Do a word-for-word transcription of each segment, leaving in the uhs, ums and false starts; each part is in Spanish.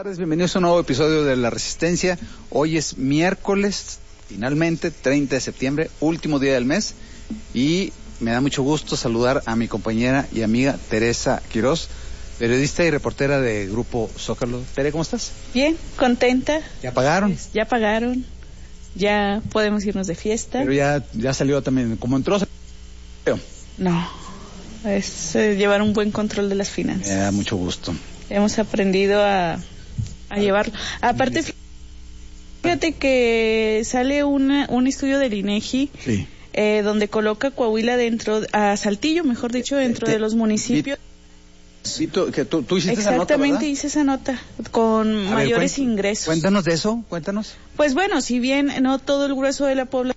tardes, bienvenidos a un nuevo episodio de La Resistencia. Hoy es miércoles, finalmente, treinta de septiembre, último día del mes, y me da mucho gusto saludar a mi compañera y amiga Teresa Quiroz, periodista y reportera de Grupo Zócalo. Tere, ¿cómo estás? Bien, contenta. ¿Ya pagaron? Pues, ya pagaron, ya podemos irnos de fiesta. Pero ya, ya salió también, como entró. No, es eh, llevar un buen control de las finanzas. Me da mucho gusto. Hemos aprendido a, a llevarlo. Aparte, fíjate que sale una, un estudio del INEGI, sí. eh, donde coloca Coahuila dentro, a Saltillo, mejor dicho, dentro Te, de los municipios. Y tú, que tú, tú hiciste Exactamente, esa nota, hice esa nota, con a mayores ver, ingresos. Cuéntanos de eso, cuéntanos. Pues bueno, si bien no todo el grueso de la población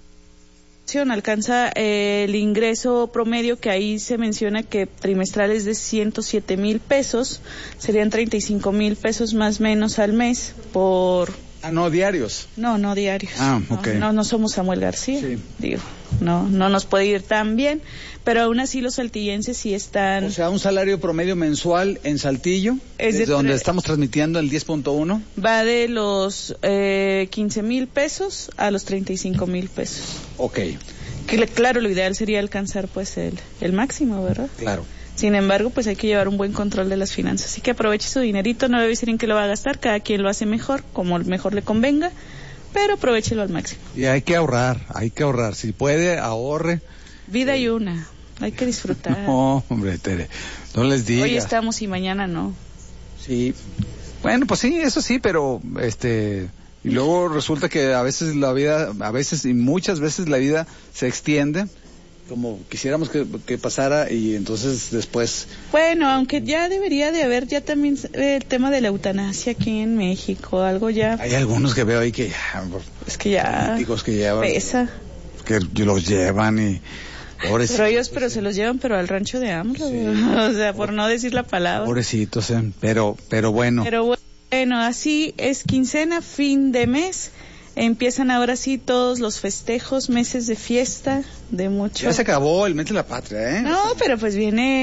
alcanza eh, el ingreso promedio, que ahí se menciona que trimestral es de ciento siete mil pesos, serían treinta y cinco mil pesos más o menos al mes por... Ah, no, diarios. No, no diarios. Ah, ok. No, no, no somos Samuel García, sí. digo, no, no nos puede ir tan bien, pero aún así los saltillenses sí están... O sea, un salario promedio mensual en Saltillo, es desde de donde tre... estamos transmitiendo el diez punto uno. Va de los eh, quince mil pesos a los treinta y cinco mil pesos. Ok. Que, claro, lo ideal sería alcanzar pues el, el máximo, ¿verdad? Claro. Sin embargo, pues hay que llevar un buen control de las finanzas. Así que aproveche su dinerito, no debe decir en qué lo va a gastar, cada quien lo hace mejor, como mejor le convenga, pero aprovéchelo al máximo. Y hay que ahorrar, hay que ahorrar. Si puede, ahorre. Vida y una, hay que disfrutar. No, hombre, Tere, no les digas. Hoy estamos y mañana no. Sí, bueno, pues sí, eso sí, pero este... Y luego resulta que a veces la vida, a veces y muchas veces la vida se extiende como quisiéramos que, que pasara, y entonces después... Bueno, aunque ya debería de haber ya también el tema de la eutanasia aquí en México, algo ya... Hay algunos que veo ahí que ya... Es que ya... Políticos que llevan... Pesa. Que los llevan y... Pobrecitos. Pero ellos, pero se los llevan, pero al rancho de AMLO, sí. O sea, por no decir la palabra. Pobrecitos, eh, pero, pero bueno. Pero bueno, así es quincena, fin de mes. Empiezan ahora sí todos los festejos, meses de fiesta, de mucho... Ya se acabó el mes de la patria, ¿eh? No, pero pues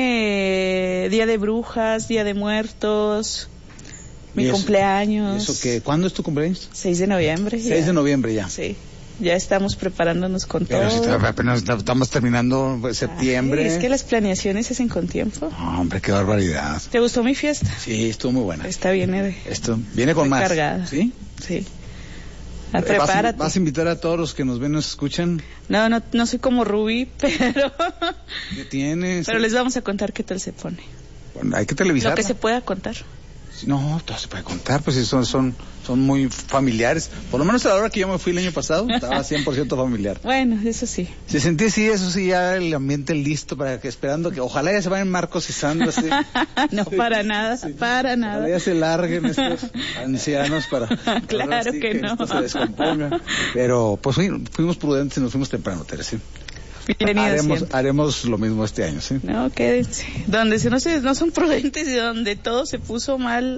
viene Día de Brujas, Día de Muertos, mi eso, cumpleaños. ¿Eso qué? ¿Cuándo es tu cumpleaños? seis de noviembre. seis de noviembre ya. Sí, ya estamos preparándonos con pero todo. Pero si apenas estamos terminando pues, septiembre. Ay, es que las planeaciones se hacen con tiempo. Oh, hombre, qué barbaridad. ¿Te gustó mi fiesta? Sí, estuvo muy buena. Esta viene de... Esto viene con más. Cargada. ¿Sí? Sí. Prepárate. ¿Vas, ¿Vas a invitar a todos los que nos ven y nos escuchan? No, no, no soy como Rubí, pero... ¿Qué tienes? Pero les vamos a contar qué tal se pone. Bueno, hay que televisar. Lo que se pueda contar. No, todo se puede contar, pues sí, son, son, son muy familiares. Por lo menos a la hora que yo me fui el año pasado, estaba cien por ciento familiar. Bueno, eso sí. Se sentía así, eso sí, ya el ambiente listo para que, esperando que, ojalá ya se vayan Marcos y Sandra. ¿Sí? No, sí, para nada, sí, para nada. Ojalá ya se larguen estos ancianos para, para claro así, que, que no. esto se descomponga. Pero, pues fuimos prudentes y nos fuimos temprano, Teresa. Haremos, haremos lo mismo este año, ¿sí? No, quédense. Donde se no, se, no son prudentes y donde todo se puso mal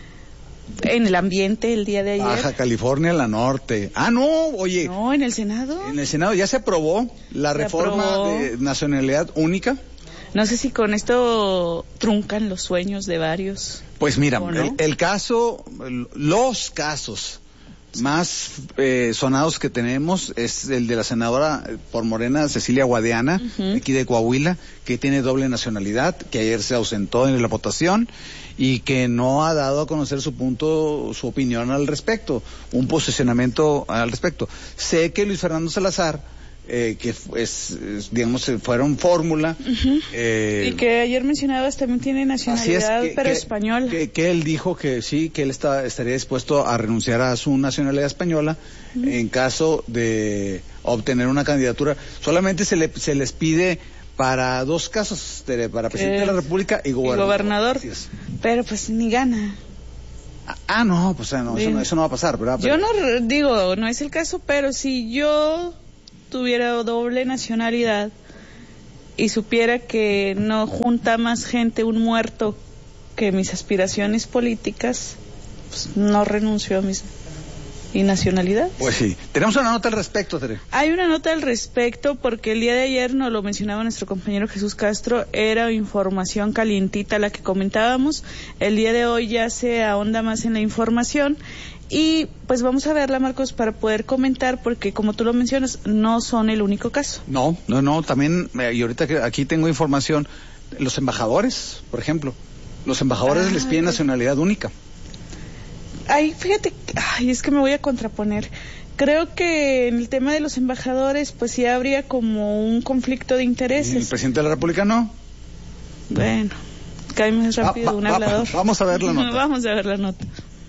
en el ambiente el día de ayer. Baja California, la norte. Ah, no, oye. No, en el Senado. En el Senado ya se aprobó la se reforma aprobó. de nacionalidad única. No sé si con esto truncan los sueños de varios. Pues mira, ¿no? el, el caso, los casos más eh, sonados que tenemos es el de la senadora por Morena, Cecilia Guadiana, uh-huh. aquí de Coahuila, que tiene doble nacionalidad, que ayer se ausentó en la votación y que no ha dado a conocer su punto, su opinión al respecto, un posicionamiento al respecto. Sé que Luis Fernando Salazar, eh, que es, es, digamos, fueron fórmula. Uh-huh. eh, y que ayer mencionabas también tiene nacionalidad, es, que, pero que, española. Que, que él dijo que sí, que él está, estaría dispuesto a renunciar a su nacionalidad española uh-huh. en caso de obtener una candidatura. Solamente se, le, se les pide para dos casos, para presidente eh, de la República y gobernador. Y gobernador. Pero pues ni gana. Ah, no, pues no, eso no, eso no va a pasar, ¿verdad? Pero... Yo no digo, no es el caso, pero si yo tuviera doble nacionalidad y supiera que no junta más gente un muerto que mis aspiraciones políticas, pues no renuncio a mis... y nacionalidad. Pues sí. Tenemos una nota al respecto, Tere. Hay una nota al respecto porque el día de ayer, nos lo mencionaba nuestro compañero Jesús Castro, era información calientita la que comentábamos. El día de hoy ya se ahonda más en la información y pues vamos a verla, Marcos, para poder comentar, porque como tú lo mencionas, no son el único caso. No, no, no, también, y ahorita que aquí tengo información, los embajadores, por ejemplo, los embajadores ah, les piden nacionalidad única. Ay, fíjate, ay, es que me voy a contraponer. Creo que en el tema de los embajadores, pues sí habría como un conflicto de intereses. ¿El presidente de la República no? Bueno, cae más rápido va, un va, hablador. Va, vamos a ver la nota. Vamos a ver la nota.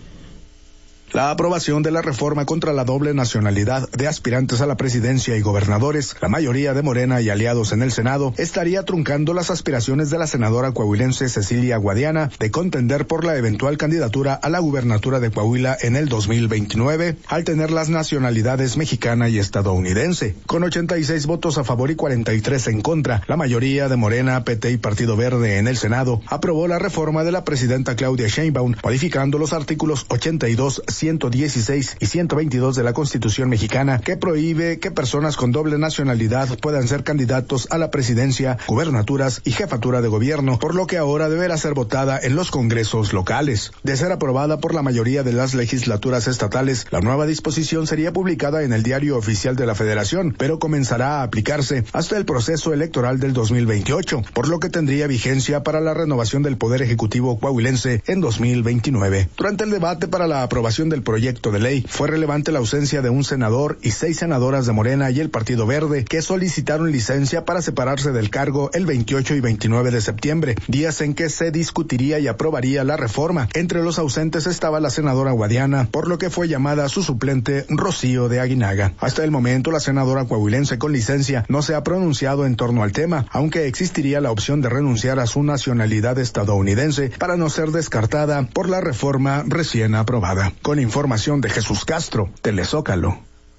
La aprobación de la reforma contra la doble nacionalidad de aspirantes a la presidencia y gobernadores, la mayoría de Morena y aliados en el Senado, estaría truncando las aspiraciones de la senadora coahuilense Cecilia Guadiana de contender por la eventual candidatura a la gubernatura de Coahuila en el dos mil veintinueve, al tener las nacionalidades mexicana y estadounidense. Con ochenta y seis votos a favor y cuarenta y tres en contra, la mayoría de Morena, P T y Partido Verde en el Senado aprobó la reforma de la presidenta Claudia Sheinbaum, modificando los artículos ochenta y dos, ciento dieciséis y ciento veintidós de la Constitución mexicana, que prohíbe que personas con doble nacionalidad puedan ser candidatos a la presidencia, gubernaturas y jefatura de gobierno, por lo que ahora deberá ser votada en los congresos locales. De ser aprobada por la mayoría de las legislaturas estatales, la nueva disposición sería publicada en el Diario Oficial de la Federación, pero comenzará a aplicarse hasta el proceso electoral del dos mil veintiocho, por lo que tendría vigencia para la renovación del Poder Ejecutivo coahuilense en dos mil veintinueve. Durante el debate para la aprobación del proyecto de ley, fue relevante la ausencia de un senador y seis senadoras de Morena y el Partido Verde, que solicitaron licencia para separarse del cargo el veintiocho y veintinueve de septiembre, días en que se discutiría y aprobaría la reforma. Entre los ausentes estaba la senadora Guadiana, por lo que fue llamada su suplente Rocío de Aguinaga. Hasta el momento, la senadora coahuilense con licencia no se ha pronunciado en torno al tema, aunque existiría la opción de renunciar a su nacionalidad estadounidense para no ser descartada por la reforma recién aprobada. Con información de Jesús Castro, Telezócalo.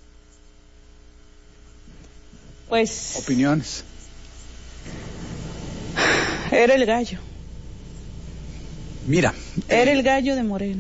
Pues... Opiniones. Era el gallo. Mira. Era eh, el gallo de Morena.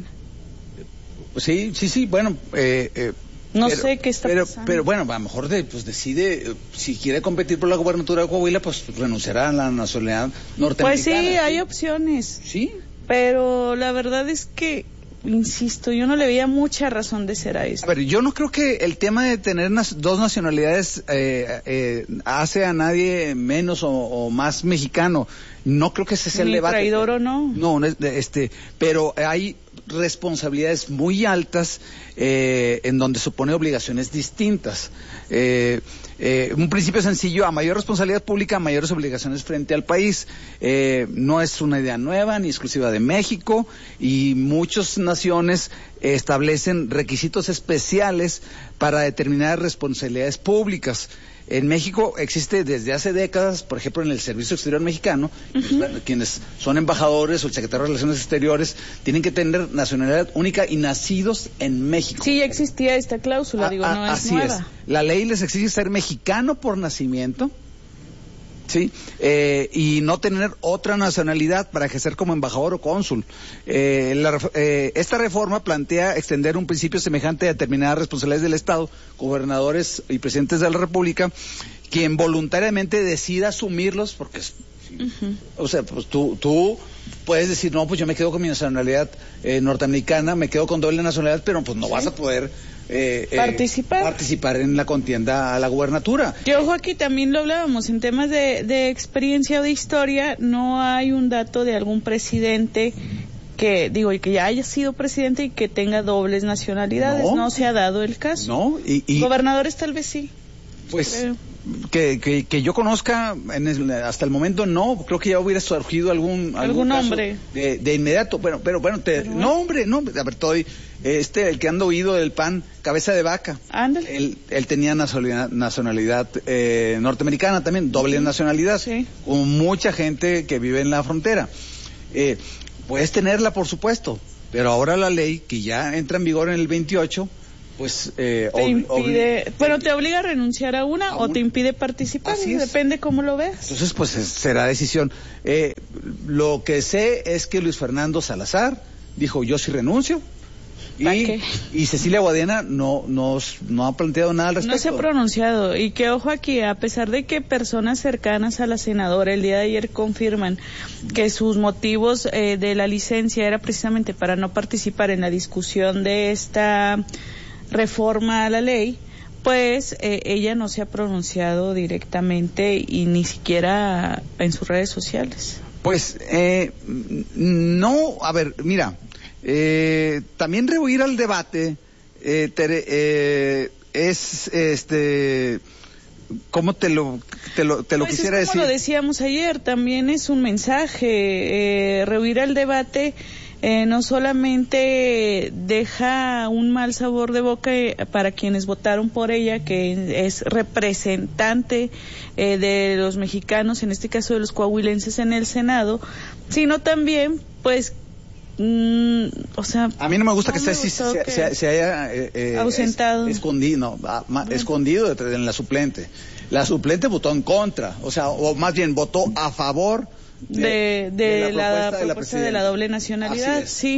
Sí, sí, sí, bueno... Eh, eh, no pero, sé qué está pero, pasando. Pero bueno, a lo mejor de, pues decide, eh, si quiere competir por la gubernatura de Coahuila, pues renunciará a la nacionalidad norteamericana. Pues sí, ¿sí? hay opciones. Sí. Pero la verdad es que... Insisto, yo no le veía mucha razón de ser a esto. A ver, yo no creo que el tema de tener nas- dos nacionalidades eh, eh, hace a nadie menos o, o más mexicano. No creo que ese sea el Ni debate. traidor o no. No, este, pero hay responsabilidades muy altas eh, en donde supone obligaciones distintas. Eh, eh, un principio sencillo: a mayor responsabilidad pública, mayores obligaciones frente al país. Eh, no es una idea nueva ni exclusiva de México, y muchas naciones establecen requisitos especiales para determinar responsabilidades públicas. En México existe desde hace décadas, por ejemplo, en el Servicio Exterior Mexicano, uh-huh. pues, bueno, quienes son embajadores o el secretario de Relaciones Exteriores tienen que tener nacionalidad única y nacidos en México. Sí, ya existía esta cláusula, a, digo, no a, es así nueva. Es. La ley les exige ser mexicano por nacimiento, sí, eh, y no tener otra nacionalidad para ejercer como embajador o cónsul. Eh, la, eh, esta reforma plantea extender un principio semejante a determinadas responsabilidades del Estado, gobernadores y presidentes de la República, quien voluntariamente decida asumirlos, porque, uh-huh. o sea, pues tú, tú puedes decir, no, pues yo me quedo con mi nacionalidad eh, norteamericana, me quedo con doble nacionalidad, pero pues no sí. vas a poder Eh, eh, participar participar en la contienda a la gubernatura. Y ojo, aquí también lo hablábamos en temas de, de experiencia o de historia. No hay un dato de algún presidente que, digo, y que ya haya sido presidente y que tenga dobles nacionalidades. No, no se ha dado el caso. No, y, y gobernadores tal vez sí. Pues creo. Que, que, que yo conozca en el, hasta el momento no, creo que ya hubiera surgido algún algún, algún hombre de, de inmediato, pero pero bueno, te, pero, no hombre, no, a ver, estoy este el que anda oído del P A N, Cabeza de Vaca. Ándale. Él, él tenía nacionalidad, nacionalidad eh, norteamericana también, doble nacionalidad, sí. Con mucha gente que vive en la frontera. Eh, puedes tenerla, por supuesto, pero ahora la ley que ya entra en vigor en el veintiocho, pues eh, te impide, obli- bueno, te obliga a renunciar a una a o un... te impide participar, Así es. Depende cómo lo veas. Entonces, pues es, será decisión. Eh, lo que sé es que Luis Fernando Salazar dijo, yo sí renuncio, Y, y Cecilia Guadiana no, no, no ha planteado nada al respecto. No se ha pronunciado. Y que ojo aquí, a pesar de que personas cercanas a la senadora el día de ayer confirman que sus motivos eh, de la licencia era precisamente para no participar en la discusión de esta reforma a la ley, pues eh, ella no se ha pronunciado directamente y ni siquiera en sus redes sociales. Pues eh, no, a ver, mira, eh, también rehuir al debate eh, Tere, eh, es, este, ¿cómo te lo, te lo, te lo pues quisiera es como decir? Lo decíamos ayer, también es un mensaje, eh, rehuir al debate. Eh, no solamente deja un mal sabor de boca eh, para quienes votaron por ella, que es representante eh, de los mexicanos, en este caso de los coahuilenses en el Senado, sino también, pues, mm, o sea... A mí no me gusta no que, me se, se, que se, se haya eh, eh, ausentado. Es, escondido, no, ah, ma, escondido en la suplente. La suplente votó en contra, o sea, o más bien votó a favor de, de, de la, la propuesta, de, la, propuesta de la doble nacionalidad. Sí,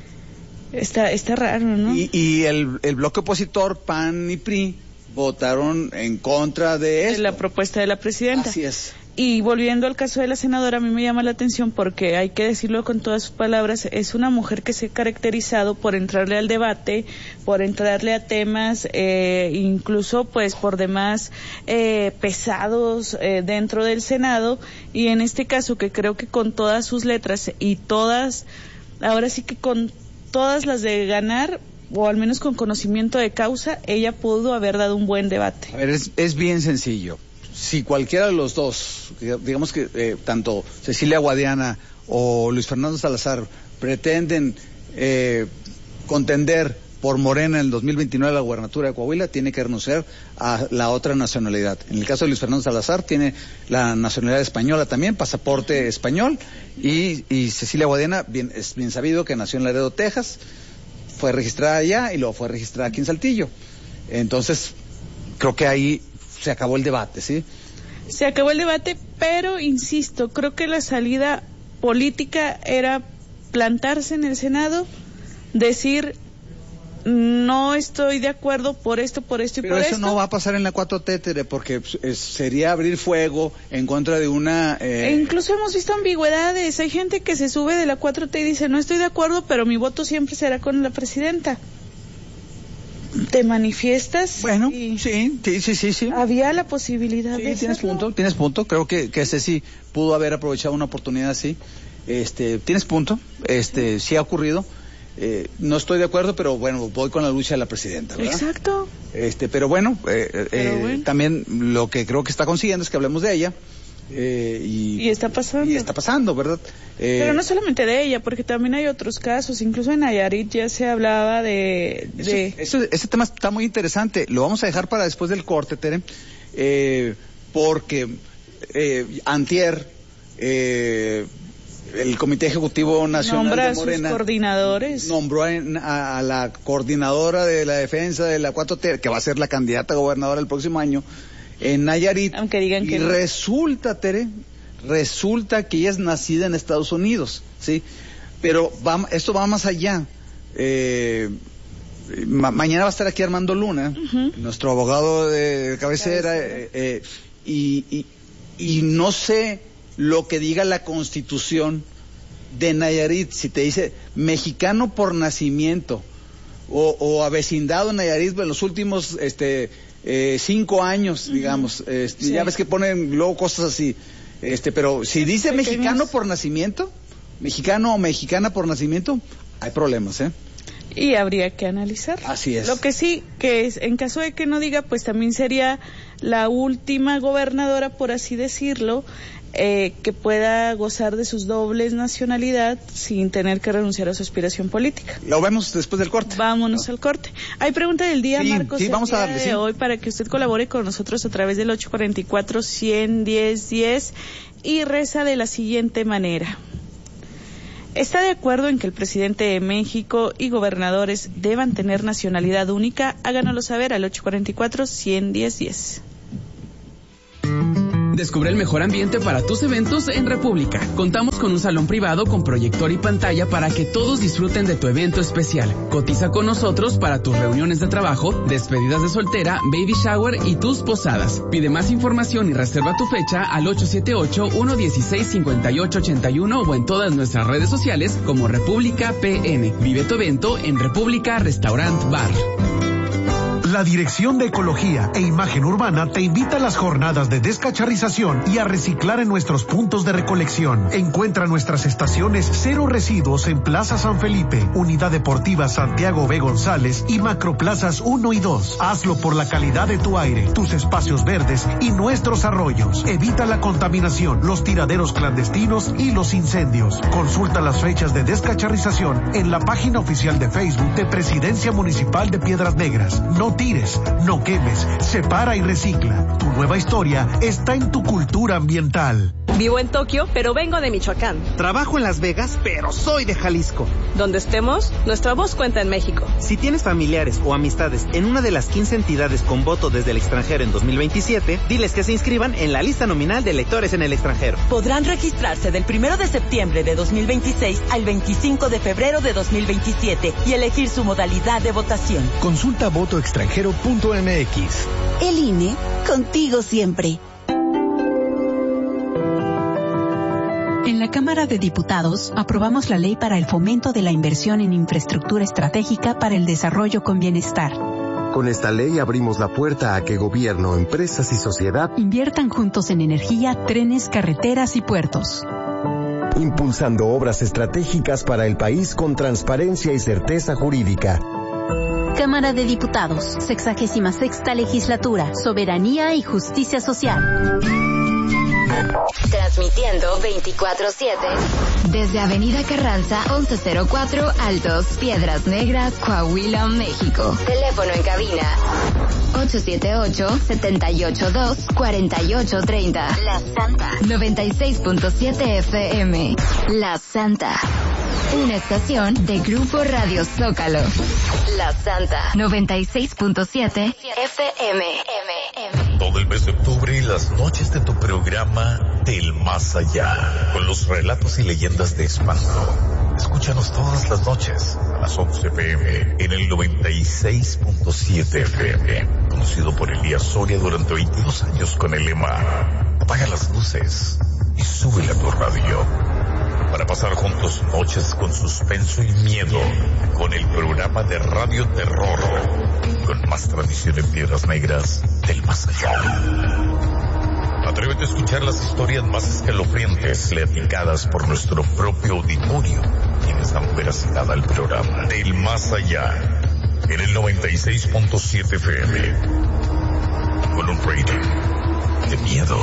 está está raro, ¿no? Y, y el, el bloque opositor, P A N y P R I, votaron en contra de esto. De la propuesta de la presidenta. Así es. Y volviendo al caso de la senadora, a mí me llama la atención porque hay que decirlo con todas sus palabras, es una mujer que se ha caracterizado por entrarle al debate, por entrarle a temas eh, incluso pues por demás eh, pesados eh, dentro del Senado, y en este caso que creo que con todas sus letras y todas, ahora sí que con todas las de ganar, o al menos con conocimiento de causa, ella pudo haber dado un buen debate. A ver, es, es bien sencillo. Si cualquiera de los dos, digamos que eh, tanto Cecilia Guadiana o Luis Fernando Salazar pretenden eh, contender por Morena en el dos mil veintinueve la gubernatura de Coahuila, tiene que renunciar a la otra nacionalidad. En el caso de Luis Fernando Salazar tiene la nacionalidad española también, pasaporte español, y, y Cecilia Guadiana, bien, es bien sabido que nació en Laredo, Texas, fue registrada allá y luego fue registrada aquí en Saltillo. Entonces, creo que ahí se acabó el debate, ¿sí? Se acabó el debate, pero insisto, creo que la salida política era plantarse en el Senado, decir no estoy de acuerdo por esto, por esto y pero por eso esto. No va a pasar en la cuatro T, Tere, porque es, sería abrir fuego en contra de una... Eh... E incluso hemos visto ambigüedades, hay gente que se sube de la cuatro T y dice no estoy de acuerdo, pero mi voto siempre será con la presidenta. ¿Te manifiestas? Bueno, y... sí, sí, sí, sí, sí. Había la posibilidad sí, de tienes hacerlo. punto, tienes punto. Creo que, que Ceci pudo haber aprovechado una oportunidad así. Este, tienes punto. Este, sí ha ocurrido. Eh, no estoy de acuerdo, pero bueno, voy con la lucha de la presidenta, ¿verdad? Exacto. Este, pero bueno, eh, pero eh, bueno. también lo que creo que está consiguiendo es que hablemos de ella. Eh, y, y está pasando. Y está pasando, ¿verdad? Eh, Pero no solamente de ella, porque también hay otros casos, incluso en Nayarit ya se hablaba de... de... Eso, eso, ese tema está muy interesante, lo vamos a dejar para después del corte, Tere, eh, porque eh, antier eh, el Comité Ejecutivo Nacional Nombra de Morena... a sus coordinadores. Nombró a, a la coordinadora de la defensa de la cuatro T, que va a ser la candidata a gobernadora el próximo año, en Nayarit. Aunque digan que y no. resulta, Tere, resulta que ella es nacida en Estados Unidos, ¿sí? Pero va, esto va más allá. Eh, ma mañana va a estar aquí Armando Luna, uh-huh. nuestro abogado de cabecera, eh, eh, y, y, y no sé lo que diga la Constitución de Nayarit, si te dice mexicano por nacimiento o, o avecindado en Nayarit en los últimos... este Eh, cinco años, uh-huh. digamos, este, sí. Ya ves que ponen luego cosas así, este, pero si dice pequeños. Mexicano por nacimiento, mexicano o mexicana por nacimiento, hay problemas, ¿eh? Y habría que analizar. Así es. Lo que sí, que es, en caso de que no diga, pues también sería la última gobernadora, por así decirlo, eh, que pueda gozar de sus dobles nacionalidad sin tener que renunciar a su aspiración política. Lo vemos después del corte. Vámonos ¿no? al corte. Hay pregunta del día, sí, Marcos, sí, vamos el día a darle, de sí. hoy para que usted colabore con nosotros a través del ocho cuatro cuatro, uno cero uno, diez y reza de la siguiente manera. ¿Está de acuerdo en que el presidente de México y gobernadores deban tener nacionalidad única? Háganoslo saber al ocho cuatro cuatro, uno cero uno, diez. Descubre el mejor ambiente para tus eventos en República. Contamos con un salón privado con proyector y pantalla para que todos disfruten de tu evento especial. Cotiza con nosotros para tus reuniones de trabajo, despedidas de soltera, baby shower y tus posadas. Pide más información y reserva tu fecha al ocho siete ocho, uno uno seis, cinco ocho ocho uno o en todas nuestras redes sociales como República P N. Vive tu evento en República Restaurant Bar. La Dirección de Ecología e Imagen Urbana te invita a las jornadas de descacharrización y a reciclar en nuestros puntos de recolección. Encuentra nuestras estaciones Cero Residuos en Plaza San Felipe, Unidad Deportiva Santiago B. González y Macroplazas uno y dos. Hazlo por la calidad de tu aire, tus espacios verdes y nuestros arroyos. Evita la contaminación, los tiraderos clandestinos y los incendios. Consulta las fechas de descacharrización en la página oficial de Facebook de Presidencia Municipal de Piedras Negras. No tires, no quemes, separa y recicla. Tu nueva historia está en tu cultura ambiental. Vivo en Tokio, pero vengo de Michoacán. Trabajo en Las Vegas, pero soy de Jalisco. Donde estemos, nuestra voz cuenta en México. Si tienes familiares o amistades en una de las quince entidades con voto desde el extranjero en dos mil veintisiete, diles que se inscriban en la lista nominal de electores en el extranjero. Podrán registrarse del primero de septiembre de dos mil veintiséis al veinticinco de febrero de dos mil veintisiete y elegir su modalidad de votación. Consulta voto extranjero punto m x. El I N E, contigo siempre. En la Cámara de Diputados aprobamos la ley para el fomento de la inversión en infraestructura estratégica para el desarrollo con bienestar. Con esta ley abrimos la puerta a que gobierno, empresas y sociedad inviertan juntos en energía, trenes, carreteras y puertos. Impulsando obras estratégicas para el país con transparencia y certeza jurídica. Cámara de Diputados, sexagésima sexta legislatura, soberanía y justicia social. Transmitiendo veinticuatro siete desde Avenida Carranza once cero cuatro Altos, Piedras Negras, Coahuila, México. Teléfono en cabina ocho siete ocho, siete ocho dos, cuatro ocho tres cero. La Santa noventa y seis punto siete F M. La Santa. Una estación de Grupo Radio Zócalo. La Santa noventa y seis punto siete F M. Todo el mes de octubre, las noches de tu programa Del Más Allá, con los relatos y leyendas de espanto. Escúchanos todas las noches a las once p m en el noventa y seis punto siete F M. Conocido por Elías Soria durante veintidós años con el lema Apaga las luces y súbele a tu radio. Para pasar juntos noches con suspenso y miedo, con el programa de Radio Terror, con más tradición en Piedras Negras del Más Allá. Atrévete a escuchar las historias más escalofriantes, platicadas por nuestro propio auditorio, quienes dan veracidad al programa del Más Allá, en el noventa y seis punto siete F M, con un rating de miedo.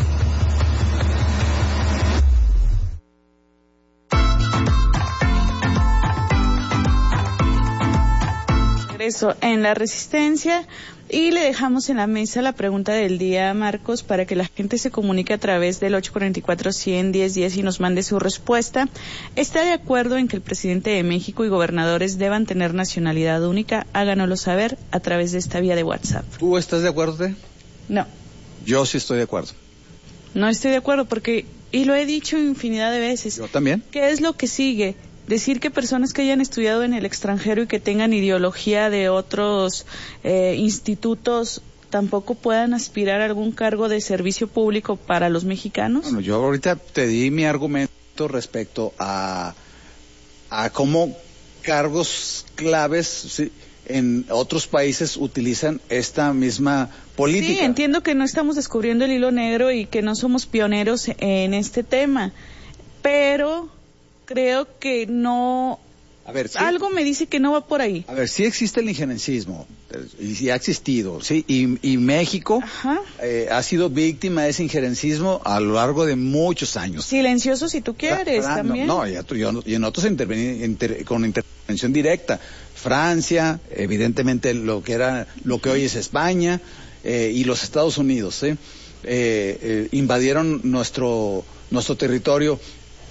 Eso en La Resistencia, y le dejamos en la mesa la pregunta del día, Marcos, para que la gente se comunique a través del ocho cuatro cuatro, cien, diez diez y nos mande su respuesta. ¿Está de acuerdo en que el presidente de México y gobernadores deban tener nacionalidad única? Háganoslo saber a través de esta vía de WhatsApp. ¿Tú estás de acuerdo, Te? No. Yo sí estoy de acuerdo. No estoy de acuerdo porque, y lo he dicho infinidad de veces. Yo también. ¿Qué es lo que sigue? Decir que personas que hayan estudiado en el extranjero y que tengan ideología de otros eh, institutos tampoco puedan aspirar a algún cargo de servicio público para los mexicanos. Bueno, yo ahorita te di mi argumento respecto a, a cómo cargos claves, ¿sí?, en otros países utilizan esta misma política. Sí, entiendo que no estamos descubriendo el hilo negro y que no somos pioneros en este tema, pero creo que no. A ver, ¿sí? Algo me dice que no va por ahí. A ver, sí existe el injerencismo, y sí ha existido, sí, y, y México eh, ha sido víctima de ese injerencismo a lo largo de muchos años. Silencioso si tú quieres, Fra- también. No, no y, yo, y en otros interveni, inter, con intervención directa. Francia, evidentemente lo que era, lo que hoy es España, eh, y los Estados Unidos, ¿sí? eh, eh, invadieron nuestro nuestro territorio.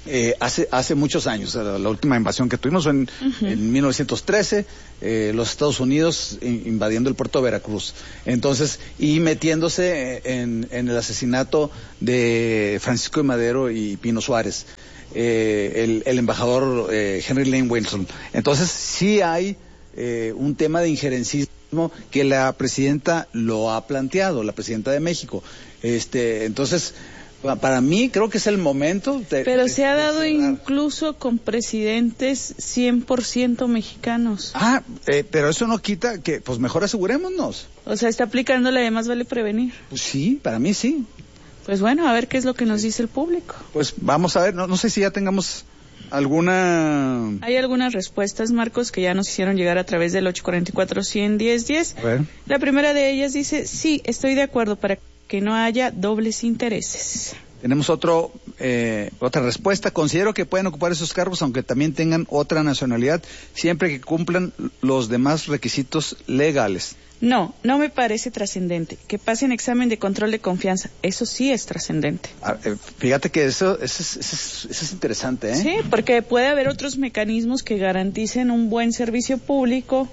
Eh, hace hace muchos años, la, la última invasión que tuvimos fue en, uh-huh. en mil novecientos trece, eh, los Estados Unidos in, invadiendo el puerto de Veracruz. Entonces, y metiéndose en, en el asesinato de Francisco de Madero y Pino Suárez, eh, el, el embajador eh, Henry Lane Wilson. Entonces, sí hay eh, un tema de injerencismo que la presidenta lo ha planteado, la presidenta de México. Este, entonces, para mí creo que es el momento de, pero de, se ha dado de incluso con presidentes cien por ciento mexicanos. Ah, eh, pero eso no quita que, pues mejor asegurémonos. O sea, está aplicando la de más vale prevenir. Pues sí, para mí sí. Pues bueno, a ver qué es lo que nos dice el público. Pues vamos a ver, no, no sé si ya tengamos alguna... Hay algunas respuestas, Marcos, que ya nos hicieron llegar a través del ocho cuatro cuatro, uno cero uno cero. A ver. La primera de ellas dice, sí, estoy de acuerdo para que no haya dobles intereses. Tenemos otro, eh, otra respuesta. Considero que pueden ocupar esos cargos aunque también tengan otra nacionalidad, siempre que cumplan los demás requisitos legales. No, no me parece trascendente. Que pasen examen de control de confianza. Eso sí es trascendente. Ah, eh, fíjate que eso, eso, es, eso, es, eso es interesante, ¿eh? Sí, porque puede haber otros mecanismos que garanticen un buen servicio público,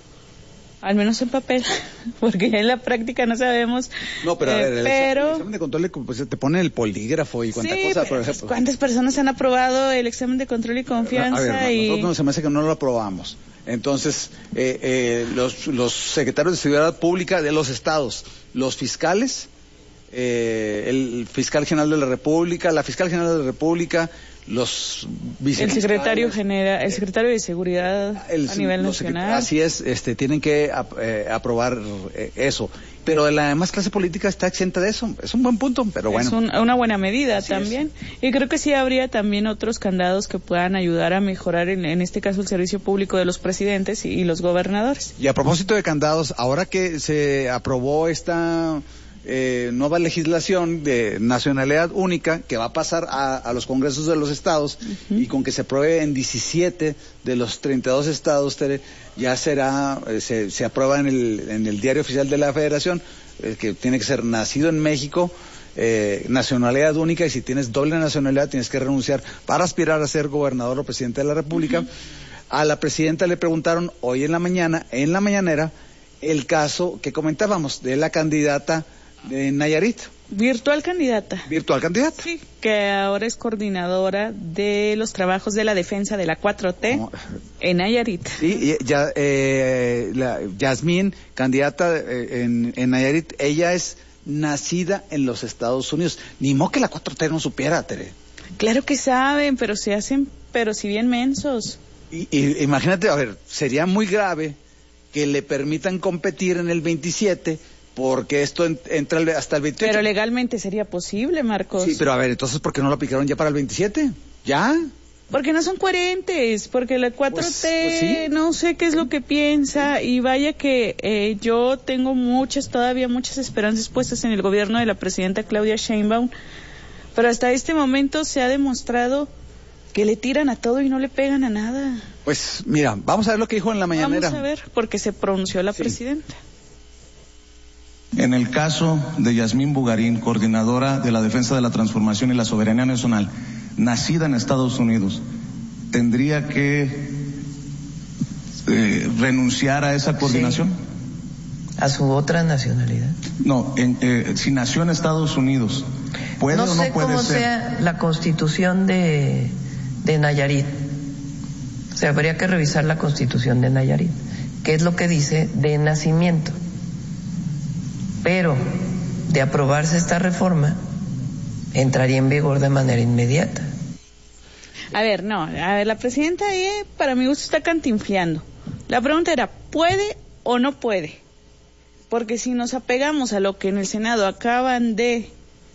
al menos en papel, porque ya en la práctica no sabemos. No, pero a ver, eh, el, pero... examen, el examen de control pues, te pone el polígrafo y cuánta sí, cosa, pero, por ejemplo. Pues, ¿cuántas personas han aprobado el examen de control y confianza? A ver, y... nosotros no, se me hace que no lo aprobamos. Entonces, eh, eh, los, los secretarios de Seguridad Pública de los estados, los fiscales, eh, el fiscal general de la República, la fiscal general de la República, los el secretario general, el secretario de Seguridad el, a nivel nacional. Así es, este, tienen que eh, aprobar eh, eso. Pero la demás clase política está exenta de eso. Es un buen punto, pero bueno. Es un, una buena medida así también. Es. Y creo que sí habría también otros candados que puedan ayudar a mejorar, en, en este caso, el servicio público de los presidentes y, y los gobernadores. Y a propósito de candados, ahora que se aprobó esta eh, nueva legislación de nacionalidad única que va a pasar a, a los congresos de los estados, uh-huh. y con que se apruebe en diecisiete de los treinta y dos estados, Tere, ya será, eh, se, se aprueba en el, en el diario oficial de la Federación, eh, que tiene que ser nacido en México, eh, nacionalidad única, y si tienes doble nacionalidad tienes que renunciar para aspirar a ser gobernador o presidente de la República. Uh-huh. A la presidenta le preguntaron hoy en la mañana, en la mañanera, el caso que comentábamos de la candidata de Nayarit. Virtual candidata. Virtual candidata. Sí, que ahora es coordinadora de los trabajos de la defensa de la cuatro T oh. en Nayarit. Sí, ya, eh, la Yasmín, candidata eh, en, en Nayarit, ella es nacida en los Estados Unidos. Ni modo que la cuatro T no supiera, Tere. Claro que saben, pero se hacen, pero si bien mensos. Y, y imagínate, a ver, sería muy grave que le permitan competir en el veintisiete, porque esto en, entra hasta el veintiocho. Pero legalmente sería posible, Marcos. Sí, pero a ver, entonces, ¿por qué no lo aplicaron ya para el veintisiete? ¿Ya? Porque no son coherentes, porque la cuatro T, pues, pues sí. No sé qué es lo que piensa, y vaya que eh, yo tengo muchas, todavía muchas esperanzas puestas en el gobierno de la presidenta Claudia Sheinbaum, pero hasta este momento se ha demostrado que le tiran a todo y no le pegan a nada. Pues mira, vamos a ver lo que dijo en la mañanera. Vamos a ver, porque se pronunció la sí. presidenta. En el caso de Yasmín Bugarín, coordinadora de la Defensa de la Transformación y la Soberanía Nacional, nacida en Estados Unidos, ¿tendría que eh, renunciar a esa coordinación? Sí. ¿A su otra nacionalidad? No, en, eh, si nació en Estados Unidos, ¿puede no o no sé puede cómo ser? sea la constitución de, de Nayarit. O sea, habría que revisar la constitución de Nayarit, qué es lo que dice de nacimiento. Pero de aprobarse esta reforma, entraría en vigor de manera inmediata. A ver, no, a ver, la presidenta eh, para mi gusto está cantinfleando. La pregunta era, ¿puede o no puede? Porque si nos apegamos a lo que en el Senado acaban de,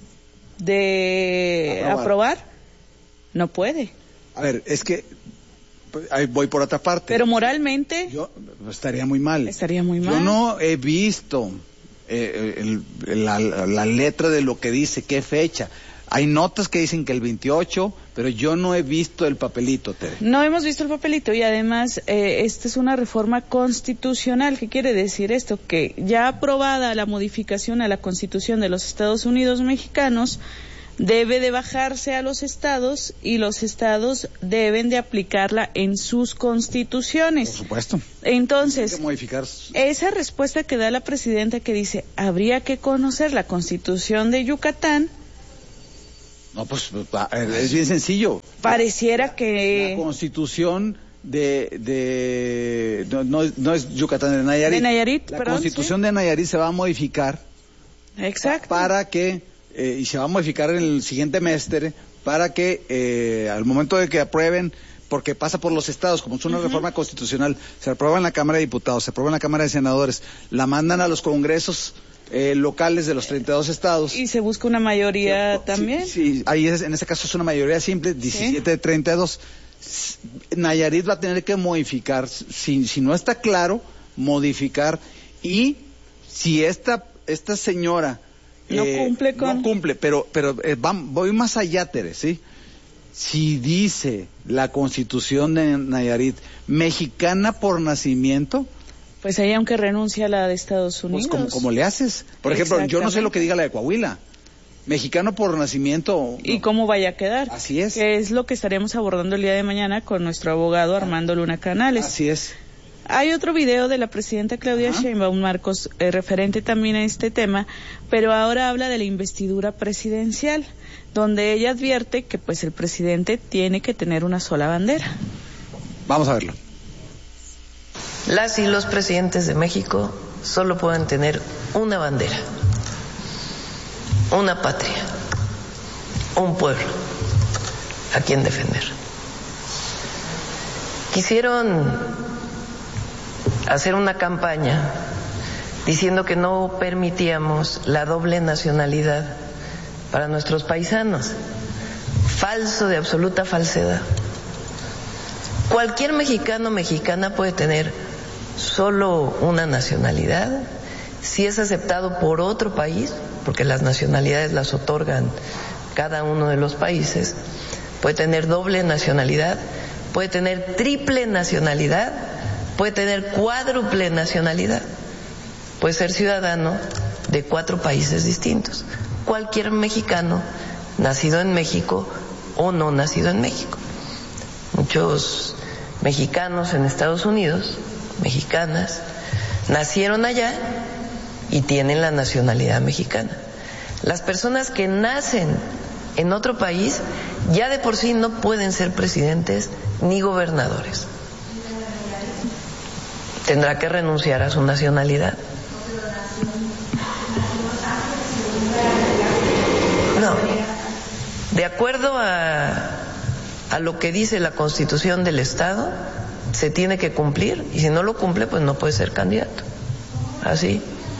de aprobar. aprobar, no puede. A ver, es que ahí voy por otra parte. Pero moralmente... Yo estaría muy mal. Estaría muy mal. Yo no he visto... Eh, el, la, la letra de lo que dice, qué fecha. Hay notas que dicen que el veintiocho, pero yo no he visto el papelito, Tere. No hemos visto el papelito, y además eh, esta es una reforma constitucional. ¿Qué quiere decir esto? Que ya aprobada la modificación a la Constitución de los Estados Unidos mexicanos, debe de bajarse a los estados y los estados deben de aplicarla en sus constituciones. Por supuesto. Entonces, hay que modificar. Esa respuesta que da la presidenta que dice, habría que conocer la Constitución de Yucatán. No, pues es bien sencillo. Pareciera que... La Constitución de... de no, no, no es Yucatán, de Nayarit. De Nayarit, La perdón, Constitución sí. de Nayarit se va a modificar. Exacto. Para que... Eh, y se va a modificar en el siguiente semestre para que eh, al momento de que aprueben, porque pasa por los estados, como es una uh-huh. reforma constitucional, se aprueba en la Cámara de Diputados, se aprueba en la Cámara de Senadores, la mandan a los congresos eh, locales de los treinta y dos estados. Y se busca una mayoría sí, también. Sí, sí, ahí es, en este caso es una mayoría simple, diecisiete de treinta y dos. Nayarit va a tener que modificar, si, si no está claro, modificar, y si esta, esta señora... No eh, cumple con... No cumple, pero, pero eh, va, voy más allá, Tere, ¿sí? Si dice la Constitución de Nayarit, mexicana por nacimiento... Pues ahí aunque renuncia a la de Estados Unidos. Pues como, como le haces. Por ejemplo, yo no sé lo que diga la de Coahuila. Mexicano por nacimiento... ¿Y no. cómo vaya a quedar? Así es. Que es lo que estaremos abordando el día de mañana con nuestro abogado Armando Luna Canales. Así es. Hay otro video de la presidenta Claudia Ajá. Sheinbaum, Marcos, eh, referente también a este tema, pero ahora habla de la investidura presidencial, donde ella advierte que pues el presidente tiene que tener una sola bandera. Vamos a verlo. Las y los presidentes de México solo pueden tener una bandera, una patria, un pueblo a quien defender. Quisieron hacer una campaña diciendo que no permitíamos la doble nacionalidad para nuestros paisanos. Falso, de absoluta falsedad. Cualquier mexicano o mexicana puede tener solo una nacionalidad si es aceptado por otro país, porque las nacionalidades las otorgan cada uno de los países. Puede tener doble nacionalidad, puede tener triple nacionalidad, puede tener cuádruple nacionalidad, puede ser ciudadano de cuatro países distintos. Cualquier mexicano nacido en México o no nacido en México. Muchos mexicanos en Estados Unidos, mexicanas, nacieron allá y tienen la nacionalidad mexicana. Las personas que nacen en otro país ya de por sí no pueden ser presidentes ni gobernadores. Tendrá que renunciar a su nacionalidad. No. De acuerdo a, a lo que dice la Constitución del Estado, se tiene que cumplir, y si no lo cumple, pues no puede ser candidato. Así.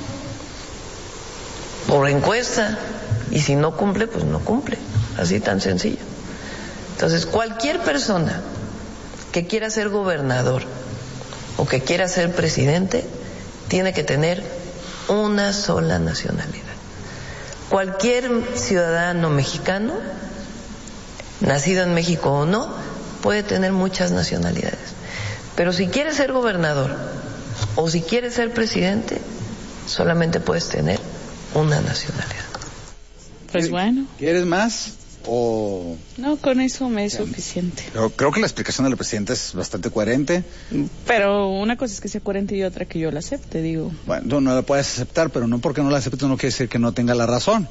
Por encuesta, y si no cumple, pues no cumple. Así tan sencillo. Entonces, cualquier persona que quiera ser gobernador o que quiera ser presidente, tiene que tener una sola nacionalidad. Cualquier ciudadano mexicano, nacido en México o no, puede tener muchas nacionalidades. Pero si quieres ser gobernador o si quieres ser presidente, solamente puedes tener una nacionalidad. Pues bueno. ¿Quieres más? O... No, con eso me es suficiente. Pero creo que la explicación del presidente es bastante coherente. Pero una cosa es que sea coherente y otra que yo la acepte, digo. Bueno, no, no la puedes aceptar, pero no porque no la aceptes no quiere decir que no tenga la razón.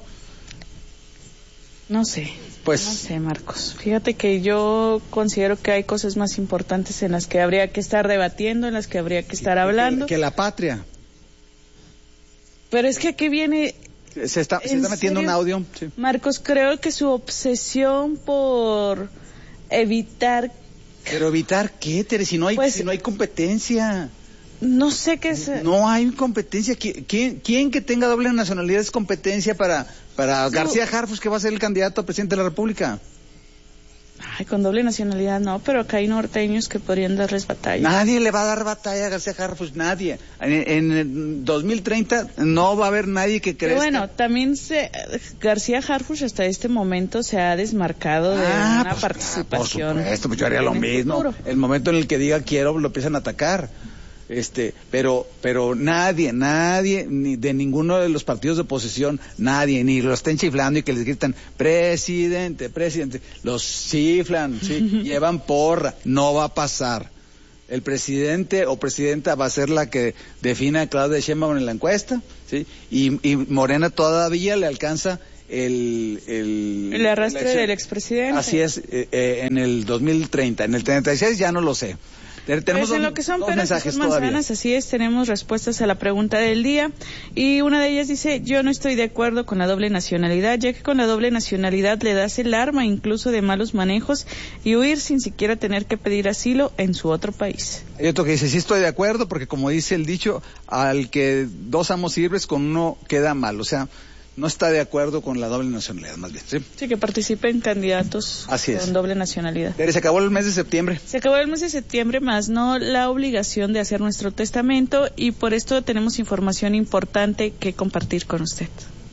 No sé. Pues... No sé, Marcos. Fíjate que yo considero que hay cosas más importantes en las que habría que estar debatiendo, en las que habría que estar hablando. Que, que la patria. Pero es que aquí viene... Se está, se está metiendo un audio. Sí. Marcos, creo que su obsesión por evitar... ¿Pero evitar qué, Tere? Si no hay, pues, si no hay competencia. No sé qué es... No hay competencia. ¿Quién, quién que tenga doble nacionalidad es competencia para, para no. García Harfuch, que va a ser el candidato a presidente de la República? Ay, con doble nacionalidad no, pero acá hay norteños que podrían darles batalla. Nadie le va a dar batalla a García Harfuch, nadie. En, en dos mil treinta no va a haber nadie que crezca. Pero bueno, también se, García Harfuch hasta este momento se ha desmarcado de ah, una pues, participación. Por supuesto, pues yo haría lo mismo. El momento en el que diga quiero, lo empiezan a atacar. Este, pero, pero nadie, nadie, ni de ninguno de los partidos de oposición, nadie, ni lo estén chiflando y que les gritan, presidente, presidente, los chiflan, sí, llevan porra, no va a pasar. El presidente o presidenta va a ser la que defina a Claudia Sheinbaum en la encuesta, sí, y, y Morena todavía le alcanza el, el, el arrastre del expresidente. Así es, eh, eh, en el dos mil treinta, en el treinta y seis ya no lo sé. Tenemos pues en dos, lo que son dos peras mensajes y son manzanas, todavía. así es, tenemos respuestas a la pregunta del día y una de ellas dice, yo no estoy de acuerdo con la doble nacionalidad, ya que con la doble nacionalidad le das el arma incluso de malos manejos y huir sin siquiera tener que pedir asilo en su otro país. Hay otro que dice, sí estoy de acuerdo, porque como dice el dicho, al que dos amos sirves, con uno queda mal, o sea, no está de acuerdo con la doble nacionalidad, más bien, ¿sí? Sí, que participen candidatos Así es. con doble nacionalidad. Pero se acabó el mes de septiembre. Se acabó el mes de septiembre, más no la obligación de hacer nuestro testamento, y por esto tenemos información importante que compartir con usted.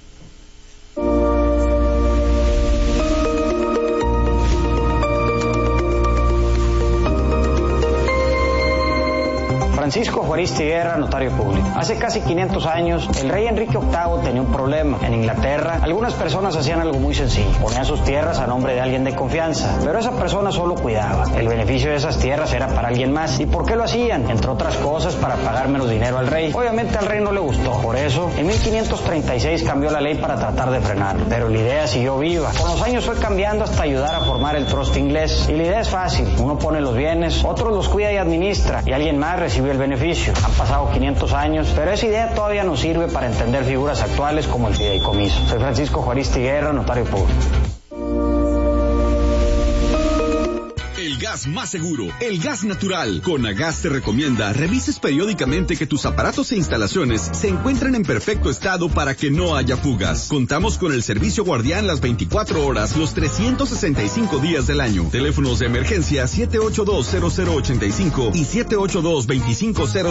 Francisco Juaristi Guerra, notario público. Hace casi quinientos años, el rey Enrique octavo tenía un problema. En Inglaterra, algunas personas hacían algo muy sencillo. Ponían sus tierras a nombre de alguien de confianza, pero esa persona solo cuidaba. El beneficio de esas tierras era para alguien más. ¿Y por qué lo hacían? Entre otras cosas, para pagar menos dinero al rey. Obviamente al rey no le gustó. Por eso, en mil quinientos treinta y seis cambió la ley para tratar de frenarlo. Pero la idea siguió viva. Con los años fue cambiando hasta ayudar a formar el trust inglés. Y la idea es fácil. Uno pone los bienes, otro los cuida y administra, y alguien más recibe el beneficio. Han pasado quinientos años, pero esa idea todavía nos sirve para entender figuras actuales como el fideicomiso. Soy Francisco Juaristi Guerra, notario público. El gas más seguro, el gas natural. Conagas te recomienda revises periódicamente que tus aparatos e instalaciones se encuentren en perfecto estado para que no haya fugas. Contamos con el servicio guardián las veinticuatro horas, los trescientos sesenta y cinco días del año. Teléfonos de emergencia siete ocho dos cero cero ocho cinco y siete ocho dos dos cinco cero